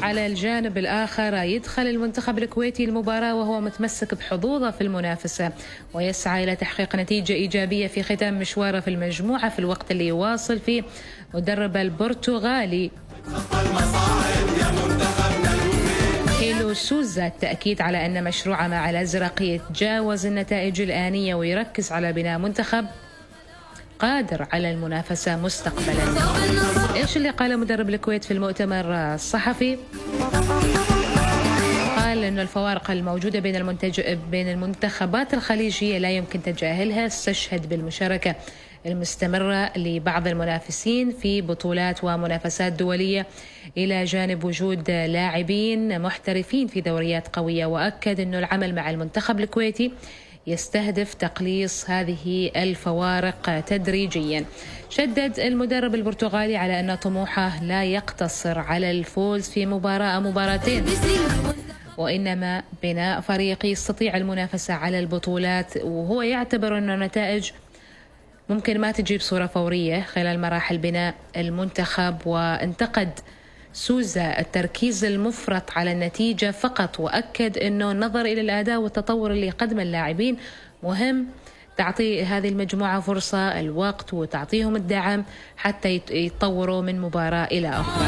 على الجانب الآخر يدخل المنتخب الكويتي المباراة وهو متمسك بحظوظه في المنافسة، ويسعى إلى تحقيق نتيجة إيجابية في ختام مشواره في المجموعة في الوقت اللي يواصل فيه مدرب البرتغالي هيلو سوزا التأكيد على أن مشروعه مع الأزرق يتجاوز النتائج الآنية ويركز على بناء منتخب قادر على المنافسة مستقبلا. إيش اللي قاله مدرب الكويت في المؤتمر الصحفي؟ قال أن الفوارق الموجودة بين المنتخبات الخليجية لا يمكن تجاهلها، استشهد بالمشاركة المستمرة لبعض المنافسين في بطولات ومنافسات دولية إلى جانب وجود لاعبين محترفين في دوريات قوية، وأكد أن العمل مع المنتخب الكويتي يستهدف تقليص هذه الفوارق تدريجيا. شدد المدرب البرتغالي على أن طموحه لا يقتصر على الفوز في مباراة أو مباراتين، وإنما بناء فريق يستطيع المنافسة على البطولات، وهو يعتبر أن النتائج ممكن ما تجيب صورة فورية خلال مراحل بناء المنتخب. وانتقد سوزا التركيز المفرط على النتيجة فقط، وأكد أنه النظر إلى الأداء والتطور اللي يقدمه اللاعبين مهم، تعطي هذه المجموعة فرصة الوقت وتعطيهم الدعم حتى يتطوروا من مباراة إلى أخرى.